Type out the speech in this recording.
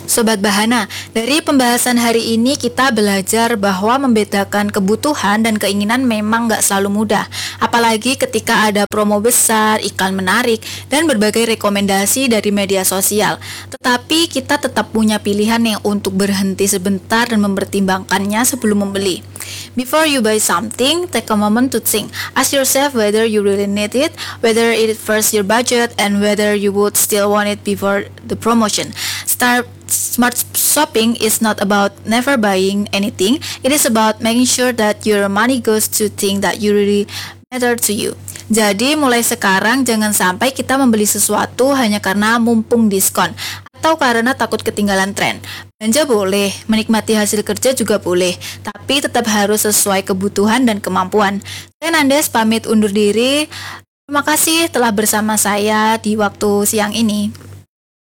Sobat Bahana, dari pembahasan hari ini kita belajar bahwa membedakan kebutuhan dan keinginan memang nggak selalu mudah. Apalagi ketika ada promo besar, iklan menarik, dan berbagai rekomendasi dari media sosial. Tetapi kita tetap punya pilihan nih untuk berhenti sebentar dan mempertimbangkannya sebelum membeli. Before you buy something, take a moment to think. Ask yourself whether you really need it, whether it fits your budget, and whether you would still want it before the promotion. Smart shopping is not about never buying anything. It is about making sure that your money goes to things that you really matter to you. Jadi mulai sekarang jangan sampai kita membeli sesuatu hanya karena mumpung diskon atau karena takut ketinggalan tren. Belanja boleh, menikmati hasil kerja juga boleh, tapi tetap harus sesuai kebutuhan dan kemampuan. Saya Nandes pamit undur diri. Terima kasih telah bersama saya di waktu siang ini.